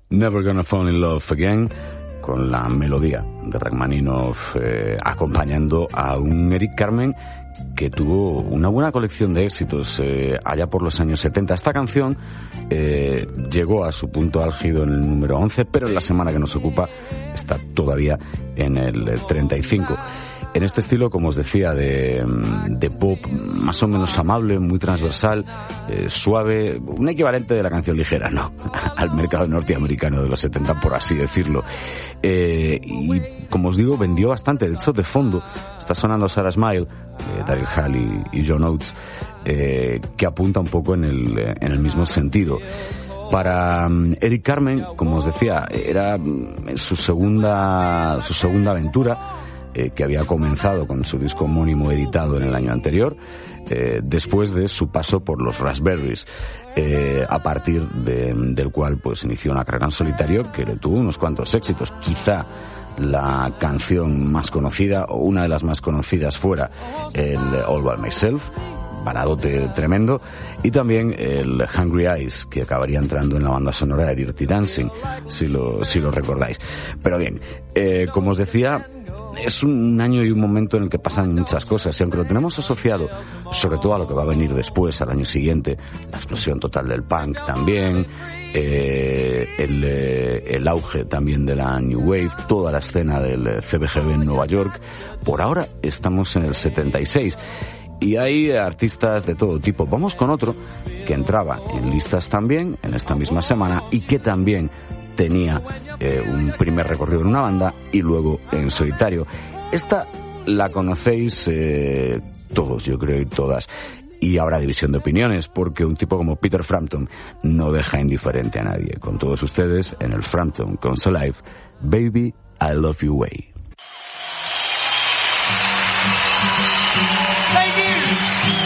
Never Gonna Fall in Love Again, con la melodía de Rachmaninoff acompañando a un Eric Carmen que tuvo una buena colección de éxitos allá por los años 70. Esta canción llegó a su punto álgido en el número 11, pero en la semana que nos ocupa está todavía en el 35. En este estilo, como os decía, de pop más o menos amable, muy transversal, suave, un equivalente de la canción ligera, ¿no? Al mercado norteamericano de los 70, por así decirlo. Y como os digo, vendió bastante. De hecho, de fondo está sonando Sarah Smile, Daryl Hall y John Oates, que apunta un poco en el mismo sentido. Para Eric Carmen, como os decía, era su segunda aventura, que había comenzado con su disco homónimo editado en el año anterior, después de su paso por los Raspberries, a partir del cual pues inició una carrera en solitario que le tuvo unos cuantos éxitos. Quizá la canción más conocida, o una de las más conocidas, fuera el All By Myself, baladote tremendo, y también el Hungry Eyes, que acabaría entrando en la banda sonora de Dirty Dancing, si lo recordáis. Pero bien, como os decía, es un año y un momento en el que pasan muchas cosas, y aunque lo tenemos asociado sobre todo a lo que va a venir después, al año siguiente, la explosión total del punk también, el auge también de la New Wave, toda la escena del CBGB en Nueva York, por ahora estamos en el 76. Y hay artistas de todo tipo. Vamos con otro que entraba en listas también en esta misma semana y que también tenía un primer recorrido en una banda y luego en solitario. Esta la conocéis todos, yo creo, y todas. Y habrá división de opiniones, porque un tipo como Peter Frampton no deja indiferente a nadie. Con todos ustedes, en el Frampton Concert Live, Baby, I Love You Way.